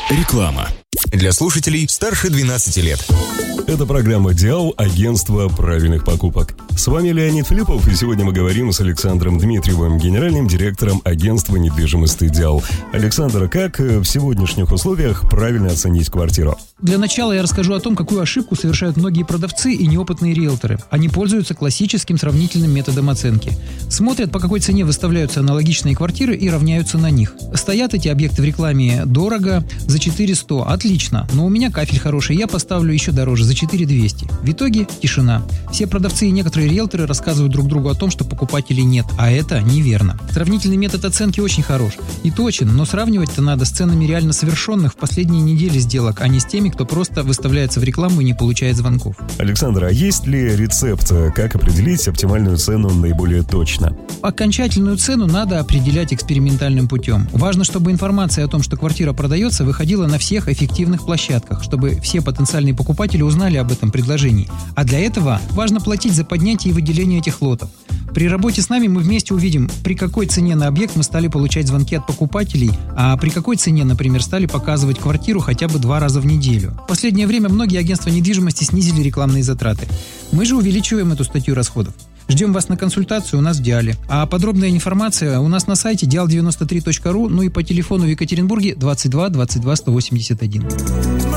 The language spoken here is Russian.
Реклама. Для слушателей старше 12 лет. Это программа «Диал. Агентство правильных покупок». С вами Леонид Филиппов, и сегодня мы говорим с Александром Дмитриевым, генеральным директором агентства недвижимости «Диал». Александр, как в сегодняшних условиях правильно оценить квартиру? Для начала я расскажу о том, какую ошибку совершают многие продавцы и неопытные риэлторы. Они пользуются классическим сравнительным методом оценки. Смотрят, по какой цене выставляются аналогичные квартиры и равняются на них. Стоят эти объекты в рекламе дорого, за 4100, отлично, но у меня кафель хороший, я поставлю еще дороже, за 4200. В итоге тишина. Все продавцы и некоторые риэлторы рассказывают друг другу о том, что покупателей нет, а это неверно. Сравнительный метод оценки очень хорош и точен, но сравнивать-то надо с ценами реально совершенных в последние недели сделок, а не с теми, кто просто выставляется в рекламу и не получает звонков. Александр, а есть ли рецепт, как определить оптимальную цену наиболее точно? Окончательную цену надо определять экспериментальным путем. Важно, чтобы информация о том, что квартира продается, выходила на всех эффективных площадках, чтобы все потенциальные покупатели узнали об этом предложении. А для этого важно платить за поднятие и выделение этих лотов. При работе с нами мы вместе увидим, при какой цене на объект мы стали получать звонки от покупателей, а при какой цене, например, стали показывать квартиру хотя бы 2 раза в неделю. В последнее время многие агентства недвижимости снизили рекламные затраты. Мы же увеличиваем эту статью расходов. Ждем вас на консультацию у нас в Диале. А подробная информация у нас на сайте dial93.ru, ну и по телефону в Екатеринбурге 22 22 181.